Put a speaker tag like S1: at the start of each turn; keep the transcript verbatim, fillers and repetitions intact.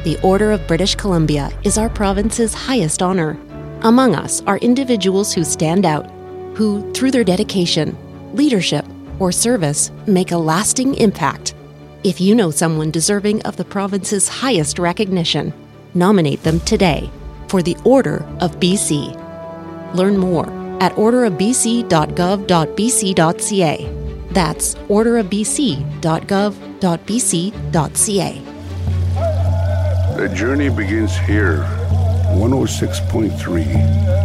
S1: The Order of British Columbia is our province's highest honor. Among us are individuals who stand out, who, through their dedication, leadership, or service, make a lasting impact. If you know someone deserving of the province's highest recognition, nominate them today for the Order of B C. Learn more at order of b c dot gov dot b c dot c a. That's order of b c dot gov dot b c dot c a.
S2: The journey begins here.
S3: one oh six point three